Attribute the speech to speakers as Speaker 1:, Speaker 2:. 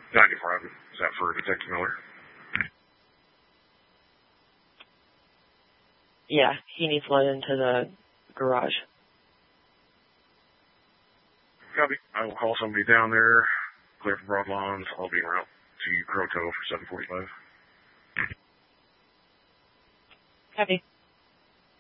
Speaker 1: 95. Is that for Detective Miller?
Speaker 2: Yeah, he needs led into the garage.
Speaker 1: Copy. I will call somebody down there, clear for Broad Lawns. I'll be en route to Croto for 7:45.
Speaker 2: Copy.